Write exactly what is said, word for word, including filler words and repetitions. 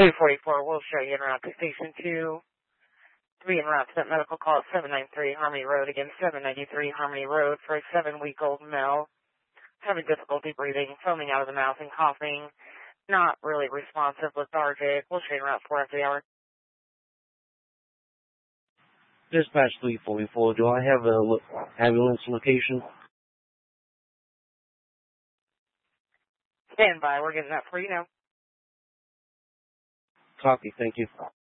three forty-four, we'll show you en route to Station two. three en route to that medical call at seven ninety-three Harmony Road. Again, seven ninety-three Harmony Road for a seven-week-old male. Having difficulty breathing, foaming out of the mouth and coughing. Not really responsive, lethargic. We'll show you en route four after the hour. Dispatch three forty-four, do I have a lo- ambulance location? Stand by, we're getting that for you now. Copy, thank you.